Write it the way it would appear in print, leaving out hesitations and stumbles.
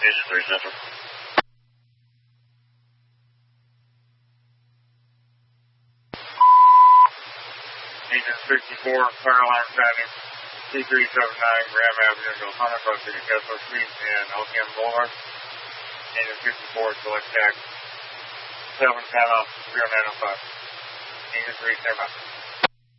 Agent 3 Central. Agent 64, fire alarm sounding, C379 Graham Avenue, Gilhana, Cross City, Kessler Street, and LTM Boulevard. Agent 54, select tax 7 panel 0905. Agent 3, stand by.